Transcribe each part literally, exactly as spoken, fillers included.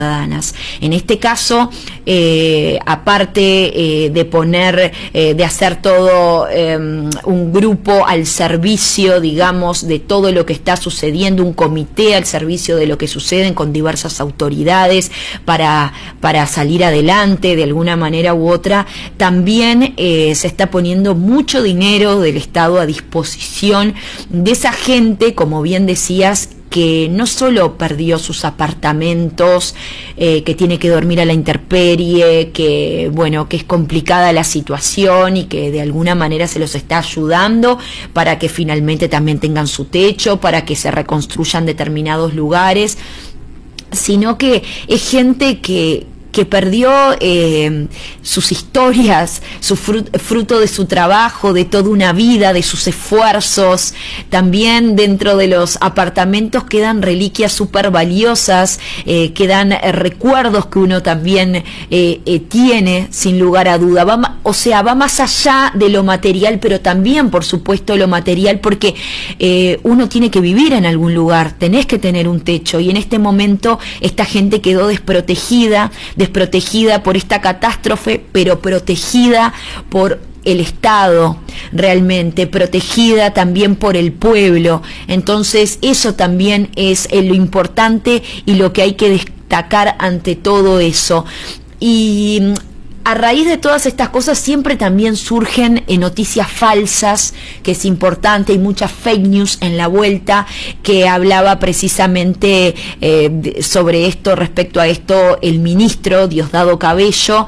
ciudadanas. En este caso, eh, aparte eh, de poner, eh, de hacer todo eh, un grupo al servicio, digamos, de todo lo que está sucediendo, un comité al servicio de lo que sucede con diversas autoridades para, para salir adelante de alguna manera u otra, también eh, se está poniendo mucho dinero del Estado a disposición de esa gente, como bien decías, que no solo perdió sus apartamentos, eh, que tiene que dormir a la intemperie, que bueno, que es complicada la situación y que de alguna manera se los está ayudando para que finalmente también tengan su techo, para que se reconstruyan determinados lugares, sino que es gente que que perdió eh, sus historias, su fruto, fruto de su trabajo, de toda una vida, de sus esfuerzos. También dentro de los apartamentos quedan reliquias súper valiosas, eh, quedan eh, recuerdos que uno también eh, eh, tiene, sin lugar a duda. Va, o sea, va más allá de lo material, pero también, por supuesto, lo material, porque eh, uno tiene que vivir en algún lugar, tenés que tener un techo, y en este momento esta gente quedó desprotegida, desprotegida por esta catástrofe, pero protegida por el Estado, realmente protegida también por el pueblo. Entonces eso también es eh, lo importante y lo que hay que destacar ante todo eso. Y a raíz de todas estas cosas siempre también surgen eh, noticias falsas, que es importante, hay muchas fake news en la vuelta, que hablaba precisamente eh, de, sobre esto, respecto a esto, el ministro Diosdado Cabello,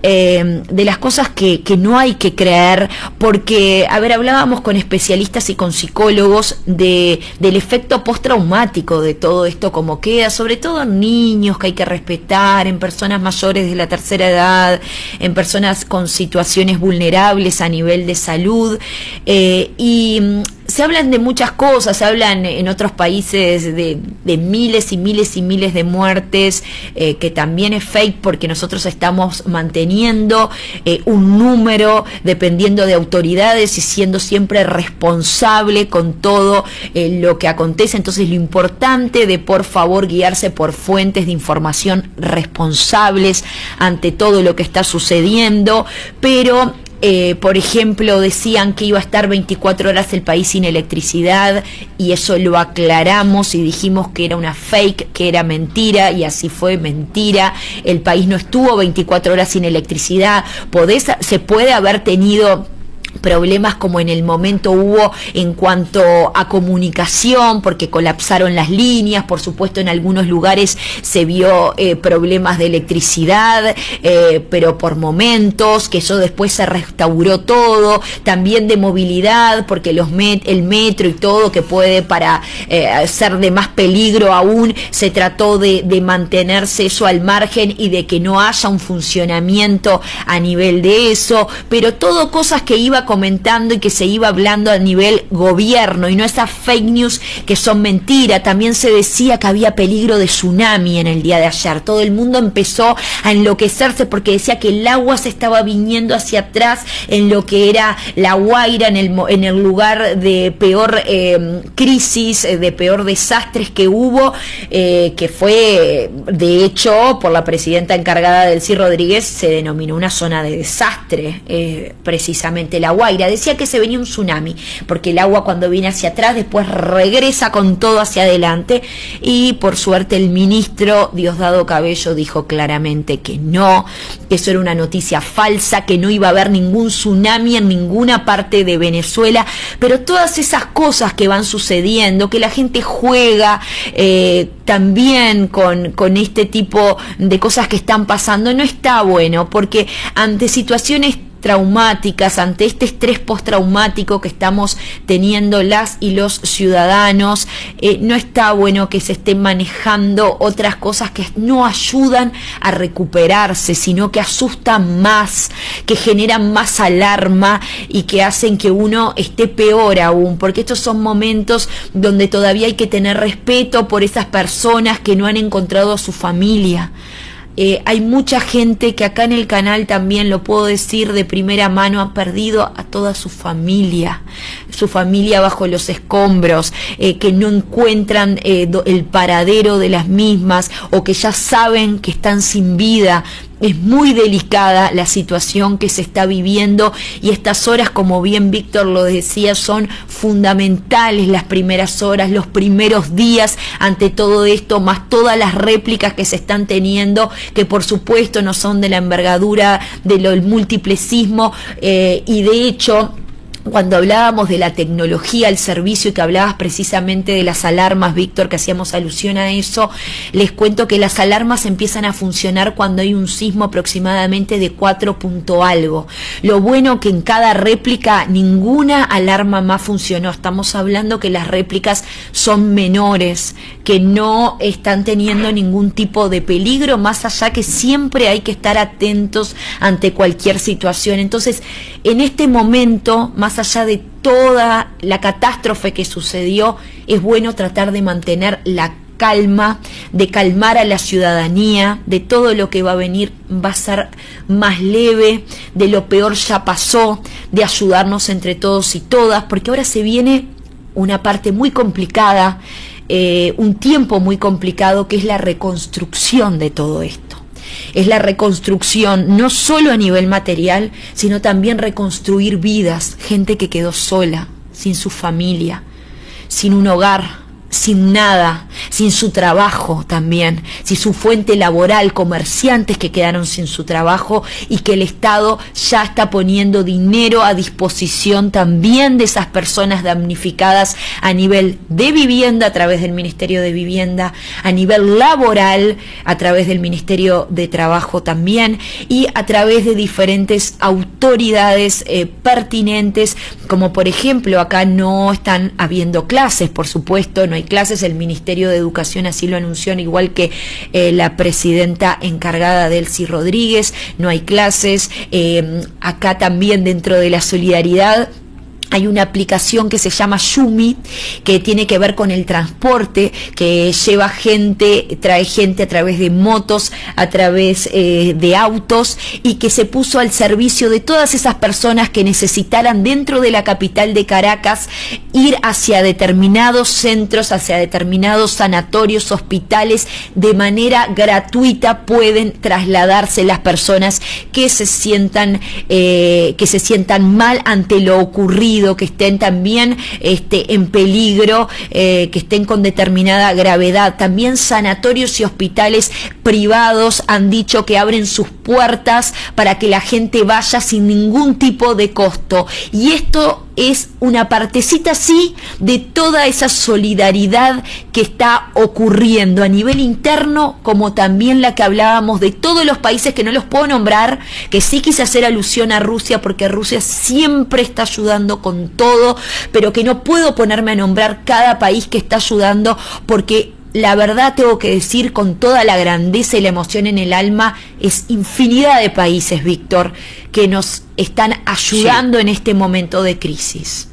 eh, de las cosas que, que no hay que creer, porque, a ver, hablábamos con especialistas y con psicólogos de, del efecto postraumático de todo esto, como queda, sobre todo en niños que hay que respetar, en personas mayores de la tercera edad, en personas con situaciones vulnerables a nivel de salud, eh, y mm, se hablan de muchas cosas, se hablan en otros países de, de miles y miles y miles de muertes, eh, que también es fake, porque nosotros estamos manteniendo eh, un número dependiendo de autoridades y siendo siempre responsable con todo eh, lo que acontece. Entonces lo importante de, por favor, guiarse por fuentes de información responsables ante todo lo que está sucediendo, pero Eh, por ejemplo, decían que iba a estar veinticuatro horas el país sin electricidad, y eso lo aclaramos y dijimos que era una fake, que era mentira, y así fue, mentira. El país no estuvo veinticuatro horas sin electricidad. Podés, se puede haber tenido problemas como en el momento hubo en cuanto a comunicación, porque colapsaron las líneas, por supuesto en algunos lugares se vio eh, problemas de electricidad, eh, pero por momentos, que eso después se restauró todo, también de movilidad, porque los met el metro y todo, que puede para eh, ser de más peligro aún, se trató de, de mantenerse eso al margen y de que no haya un funcionamiento a nivel de eso, pero todo cosas que iba comentando y que se iba hablando a nivel gobierno, y no esas fake news que son mentira. También se decía que había peligro de tsunami en el día de ayer. Todo el mundo empezó a enloquecerse porque decía que el agua se estaba viniendo hacia atrás en lo que era La Guaira, en el, en el lugar de peor eh, crisis, de peor desastres que hubo, eh, que fue, de hecho, por la presidenta encargada, Delcy Rodríguez, se denominó una zona de desastre, eh, precisamente La Guaira. Decía que se venía un tsunami, porque el agua cuando viene hacia atrás después regresa con todo hacia adelante, y por suerte el ministro Diosdado Cabello dijo claramente que no, que eso era una noticia falsa, que no iba a haber ningún tsunami en ninguna parte de Venezuela. Pero todas esas cosas que van sucediendo, que la gente juega eh, también con, con este tipo de cosas que están pasando, no está bueno, porque ante situaciones traumáticas, ante este estrés postraumático que estamos teniendo las y los ciudadanos, eh, no está bueno que se estén manejando otras cosas que no ayudan a recuperarse, sino que asustan más, que generan más alarma y que hacen que uno esté peor aún, porque estos son momentos donde todavía hay que tener respeto por esas personas que no han encontrado a su familia. Eh, hay mucha gente que acá en el canal también, lo puedo decir de primera mano, ha perdido a toda su familia, su familia bajo los escombros, eh, que no encuentran eh, do, el paradero de las mismas, o que ya saben que están sin vida. Es muy delicada la situación que se está viviendo, y estas horas, como bien Víctor lo decía, son fundamentales, las primeras horas, los primeros días ante todo esto, más todas las réplicas que se están teniendo, que por supuesto no son de la envergadura del múltiple sismo, eh, y de hecho, cuando hablábamos de la tecnología al servicio y que hablabas precisamente de las alarmas, Víctor, que hacíamos alusión a eso, les cuento que las alarmas empiezan a funcionar cuando hay un sismo aproximadamente de cuatro punto algo. Lo bueno que en cada réplica ninguna alarma más funcionó. Estamos hablando que las réplicas son menores, que no están teniendo ningún tipo de peligro, más allá que siempre hay que estar atentos ante cualquier situación. Entonces, en este momento, más allá de toda la catástrofe que sucedió, es bueno tratar de mantener la calma, de calmar a la ciudadanía, de todo lo que va a venir va a ser más leve, de lo peor ya pasó, de ayudarnos entre todos y todas, porque ahora se viene una parte muy complicada, eh, un tiempo muy complicado, que es la reconstrucción de todo esto. Es la reconstrucción no solo a nivel material, sino también reconstruir vidas, gente que quedó sola, sin su familia, sin un hogar, sin nada, sin su trabajo también, sin su fuente laboral, comerciantes que quedaron sin su trabajo, y que el Estado ya está poniendo dinero a disposición también de esas personas damnificadas a nivel de vivienda a través del Ministerio de Vivienda, a nivel laboral a través del Ministerio de Trabajo también, y a través de diferentes autoridades eh, pertinentes, como por ejemplo acá no están habiendo clases, por supuesto, no hay clases, el Ministerio de Educación así lo anunció, igual que eh, la presidenta encargada, Delcy Rodríguez, no hay clases. Eh, acá también, dentro de la solidaridad, hay una aplicación que se llama Yumi, que tiene que ver con el transporte, que lleva gente, trae gente a través de motos, a través eh, de autos, y que se puso al servicio de todas esas personas que necesitaran, dentro de la capital de Caracas, ir hacia determinados centros, hacia determinados sanatorios, hospitales, de manera gratuita. Pueden trasladarse las personas que se sientan, eh, que se sientan mal ante lo ocurrido, que estén también este, en peligro, eh, que estén con determinada gravedad. También sanatorios y hospitales privados han dicho que abren sus puertas para que la gente vaya sin ningún tipo de costo. Y esto es una partecita, sí, de toda esa solidaridad que está ocurriendo a nivel interno, como también la que hablábamos de todos los países, que no los puedo nombrar, que sí quise hacer alusión a Rusia, porque Rusia siempre está ayudando con todo, pero que no puedo ponerme a nombrar cada país que está ayudando, porque la verdad, tengo que decir con toda la grandeza y la emoción en el alma, es infinidad de países, Víctor, que nos están ayudando sí. en este momento de crisis.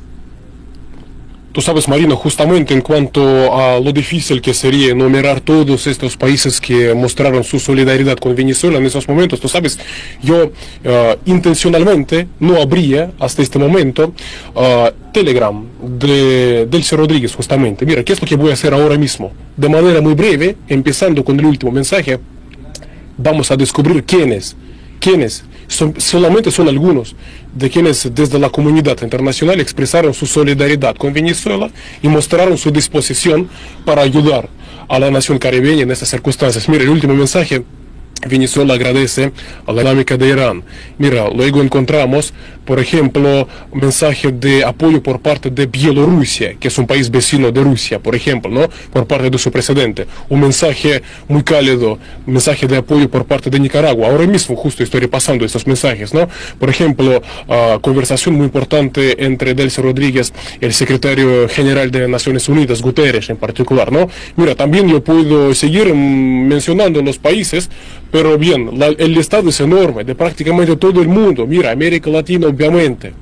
Tú sabes, Marina, justamente en cuanto a lo difícil que sería enumerar todos estos países que mostraron su solidaridad con Venezuela en esos momentos, tú sabes, yo uh, intencionalmente no abría hasta este momento uh, Telegram de Delcy Rodríguez, justamente. Mira, ¿qué es lo que voy a hacer ahora mismo? De manera muy breve, empezando con el último mensaje, vamos a descubrir quiénes, quiénes son, solamente son algunos de quienes desde la comunidad internacional expresaron su solidaridad con Venezuela y mostraron su disposición para ayudar a la nación caribeña en estas circunstancias. Mira, el último mensaje: Venezuela agradece a la Islámica de Irán. Mira, luego encontramos, por ejemplo, un mensaje de apoyo por parte de Bielorrusia, que es un país vecino de Rusia, por ejemplo, ¿no? Por parte de su presidente. Un mensaje muy cálido, un mensaje de apoyo por parte de Nicaragua. Ahora mismo justo estoy repasando estos mensajes, ¿no? Por ejemplo, uh, conversación muy importante entre Delcy Rodríguez y el secretario general de Naciones Unidas, Guterres en particular, ¿no? Mira, también yo puedo seguir mm, mencionando los países, pero bien, la, el listado es enorme, de prácticamente todo el mundo. Mira, América Latina, obviamente,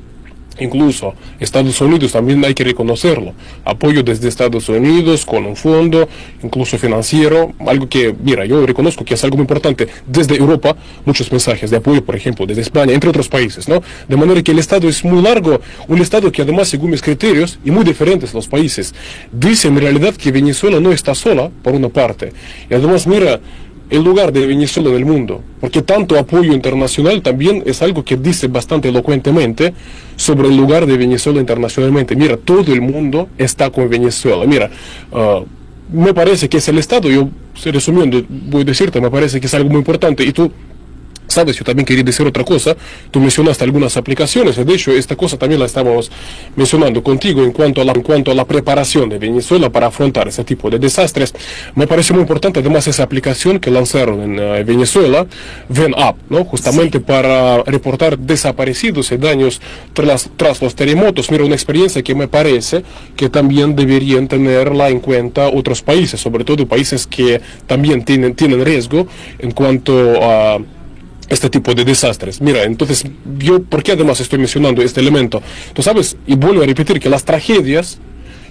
Incluso Estados Unidos también hay que reconocerlo. Apoyo desde Estados Unidos con un fondo, incluso financiero, algo que, mira, yo reconozco que es algo muy importante. Desde Europa, muchos mensajes de apoyo, por ejemplo, desde España, entre otros países, ¿no? De manera que el Estado es muy largo, un Estado que además, según mis criterios, y muy diferentes los países, dice en realidad que Venezuela no está sola, por una parte. Y además, mira, el lugar de Venezuela en el mundo, porque tanto apoyo internacional también es algo que dice bastante elocuentemente sobre el lugar de Venezuela internacionalmente. Mira, todo el mundo está con Venezuela. Mira, uh, me parece que es el Estado, yo resumiendo voy a decirte, me parece que es algo muy importante, y tú sabes, yo también quería decir otra cosa. Tú mencionaste algunas aplicaciones, de hecho esta cosa también la estábamos mencionando contigo en cuanto a la, en cuanto a la preparación de Venezuela para afrontar ese tipo de desastres. Me parece muy importante además esa aplicación que lanzaron en uh, Venezuela, VenUp, ¿no? Justamente sí, para reportar desaparecidos y daños tras, tras los terremotos. Mira, una experiencia que me parece que también deberían tenerla en cuenta otros países, sobre todo países que también tienen, tienen riesgo en cuanto a este tipo de desastres. Mira, entonces, yo, ¿por qué además estoy mencionando este elemento? Tú sabes, y vuelvo a repetir que las tragedias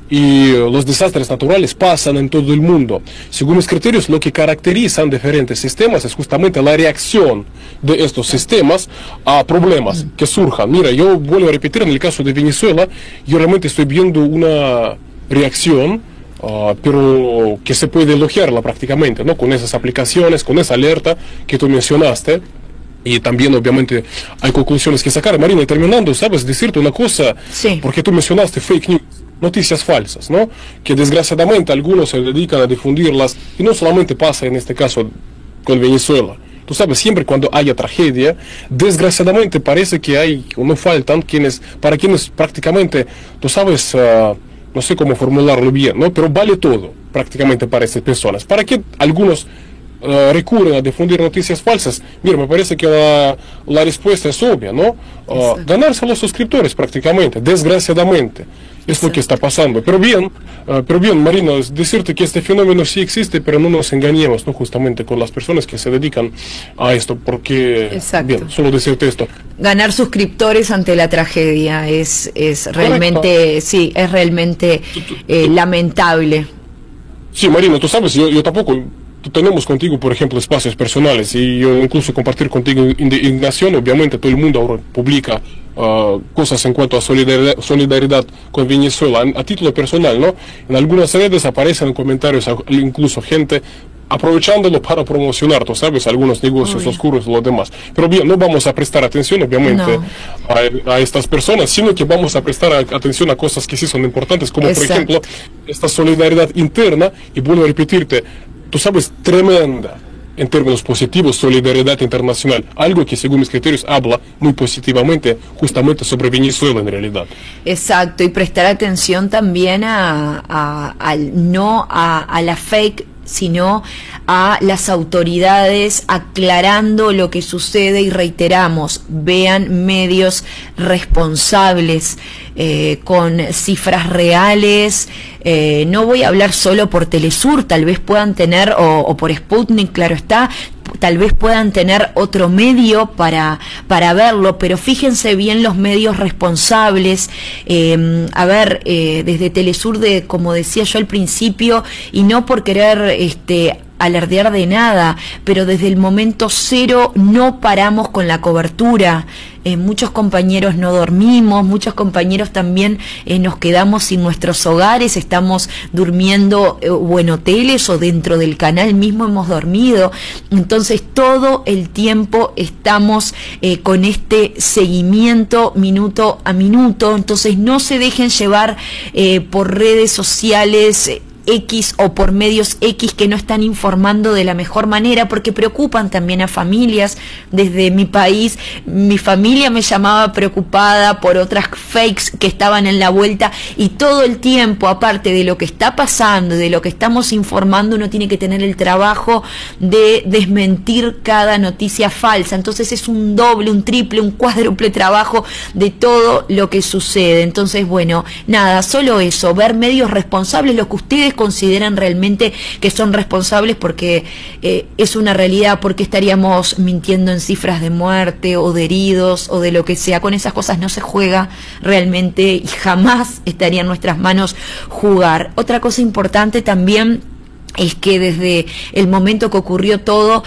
y los desastres naturales pasan en todo el mundo. Según mis criterios, lo que caracterizan diferentes sistemas es justamente la reacción de estos sistemas a problemas que surjan. Mira, yo vuelvo a repetir, en el caso de Venezuela, yo realmente estoy viendo una reacción Uh, pero que se puede elogiarla prácticamente, ¿no? Con esas aplicaciones, con esa alerta que tú mencionaste. Y también, obviamente, hay conclusiones que sacar. Marina, y terminando, ¿sabes? Decirte una cosa, sí, porque tú mencionaste fake news, noticias falsas, ¿no? Que desgraciadamente algunos se dedican a difundirlas, y no solamente pasa en este caso con Venezuela. Tú sabes, siempre cuando haya tragedia, desgraciadamente parece que hay, o no faltan, quienes, para quienes prácticamente, tú sabes, uh, no sé cómo formularlo bien, ¿no? Pero vale todo, prácticamente, para estas personas. ¿Para qué algunos uh, recurren a difundir noticias falsas? Mira, me parece que la, la respuesta es obvia, ¿no? Uh, ganarse a los suscriptores, prácticamente, desgraciadamente. Es lo que está pasando. Pero bien, uh, pero bien, Marina, es decirte que este fenómeno sí existe, pero no nos engañemos, ¿no? Justamente con las personas que se dedican a esto, porque... Exacto. Bien, solo decirte esto. Ganar suscriptores ante la tragedia es, es realmente, correcto, sí, es realmente eh, lamentable. Sí, Marina, tú sabes, yo, yo tampoco... Tenemos contigo, por ejemplo, espacios personales, y yo incluso compartir contigo indignación. Obviamente todo el mundo ahora publica uh, cosas en cuanto a solidaridad, solidaridad con Venezuela a, a título personal, ¿no? En algunas redes aparecen comentarios, incluso gente aprovechándolo para promocionar, tú sabes, algunos negocios Uy. oscuros y lo demás. Pero bien, no vamos a prestar atención, obviamente, no. a, a estas personas, sino que vamos a prestar a, atención a cosas que sí son importantes, como Exacto. por ejemplo, esta solidaridad interna, y vuelvo a repetirte, tú sabes, tremenda en términos positivos, solidaridad internacional, algo que según mis criterios habla muy positivamente justamente sobre Venezuela en realidad. Exacto, y prestar atención también a, a, al, no a, a la fake, sino a las autoridades aclarando lo que sucede, y reiteramos, vean medios responsables, eh, con cifras reales. Eh, no voy a hablar solo por Telesur, tal vez puedan tener, o, o por Sputnik, claro está, tal vez puedan tener otro medio para, para verlo, pero fíjense bien los medios responsables. Eh, a ver, eh, desde Telesur, de, como decía yo al principio, y no por querer este alardear de nada, pero desde el momento cero no paramos con la cobertura. Eh, muchos compañeros no dormimos, muchos compañeros también eh, nos quedamos sin nuestros hogares, estamos durmiendo eh, o en hoteles o dentro del canal mismo hemos dormido. Entonces todo el tiempo estamos eh, con este seguimiento minuto a minuto. Entonces no se dejen llevar eh, por redes sociales eh, X o por medios X que no están informando de la mejor manera, porque preocupan también a familias. Desde mi país, mi familia me llamaba preocupada por otras fakes que estaban en la vuelta, y todo el tiempo, aparte de lo que está pasando, de lo que estamos informando, uno tiene que tener el trabajo de desmentir cada noticia falsa. Entonces es un doble, un triple, un cuádruple trabajo de todo lo que sucede. Entonces, bueno, nada, solo eso, ver medios responsables, lo que ustedes consideran realmente que son responsables, porque eh, es una realidad. ¿Por qué estaríamos mintiendo en cifras de muerte o de heridos o de lo que sea? Con esas cosas no se juega realmente y jamás estaría en nuestras manos jugar. Otra cosa importante también es que desde el momento que ocurrió todo,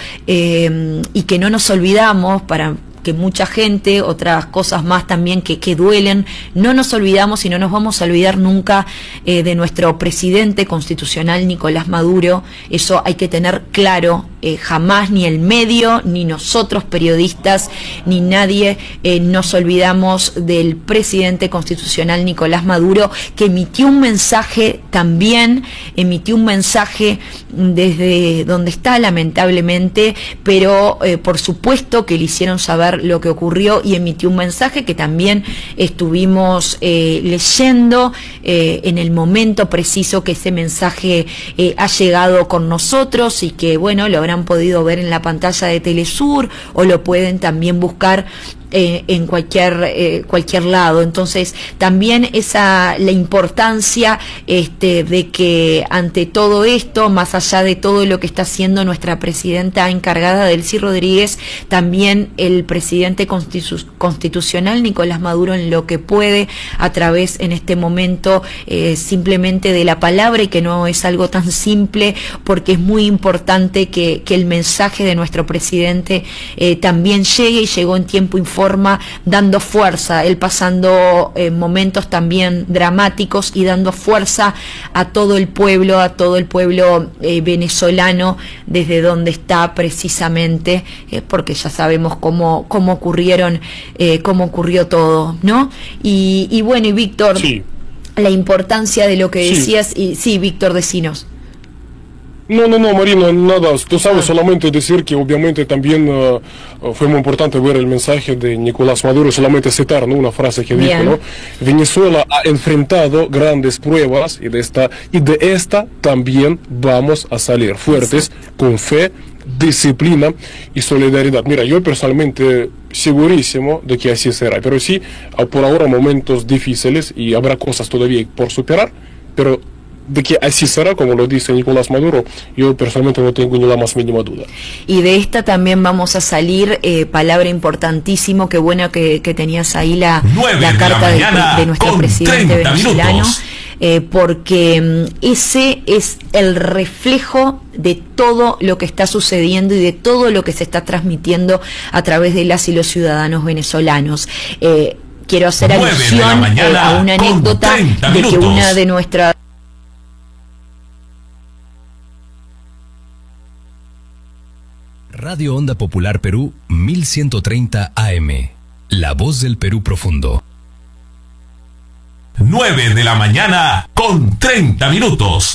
eh, y que no nos olvidamos, para que mucha gente, otras cosas más también que, que duelen, no nos olvidamos y no nos vamos a olvidar nunca eh, de nuestro presidente constitucional Nicolás Maduro. Eso hay que tener claro, eh, jamás ni el medio, ni nosotros periodistas, ni nadie eh, nos olvidamos del presidente constitucional Nicolás Maduro, que emitió un mensaje también, emitió un mensaje desde donde está lamentablemente, pero eh, por supuesto que le hicieron saber lo que ocurrió y emitió un mensaje que también estuvimos eh, leyendo eh, en el momento preciso que ese mensaje eh, ha llegado con nosotros, y que bueno, lo habrán podido ver en la pantalla de Telesur o lo pueden también buscar Eh, en cualquier eh, cualquier lado. Entonces también esa la importancia este, de que ante todo esto, más allá de todo lo que está haciendo nuestra presidenta encargada, Delcy Rodríguez, también el presidente constitu- constitucional Nicolás Maduro, en lo que puede, a través en este momento eh, simplemente de la palabra, y que no es algo tan simple, porque es muy importante que, que el mensaje de nuestro presidente eh, también llegue, y llegó en tiempo informe, forma, dando fuerza, él pasando eh, momentos también dramáticos y dando fuerza a todo el pueblo, a todo el pueblo eh, venezolano, desde donde está precisamente, eh, porque ya sabemos cómo, cómo ocurrieron, eh, cómo ocurrió todo, ¿no? Y, y bueno, y Víctor, sí, la importancia de lo que decías, sí. y sí, Víctor, decinos. No, no, no, Marina, nada, tú sabes, solamente decir que obviamente también uh, fue muy importante ver el mensaje de Nicolás Maduro, solamente citar, ¿no?, una frase que dijo, ¿no? Venezuela ha enfrentado grandes pruebas y de esta, y de esta también vamos a salir fuertes, sí, con fe, disciplina y solidaridad. Mira, yo personalmente segurísimo de que así será, pero sí, por ahora momentos difíciles y habrá cosas todavía por superar, pero de que así será, como lo dice Nicolás Maduro, yo personalmente no tengo ni la más mínima duda. Y de esta también vamos a salir, eh, palabra importantísimo, qué bueno que, que tenías ahí la, la carta de, de, de nuestro presidente venezolano, eh, porque ese es el reflejo de todo lo que está sucediendo y de todo lo que se está transmitiendo a través de las y los ciudadanos venezolanos. Eh, quiero hacer alusión eh, a una anécdota de que una de nuestras Radio Onda Popular Perú mil ciento treinta A M, la voz del Perú profundo. nueve de la mañana con treinta minutos.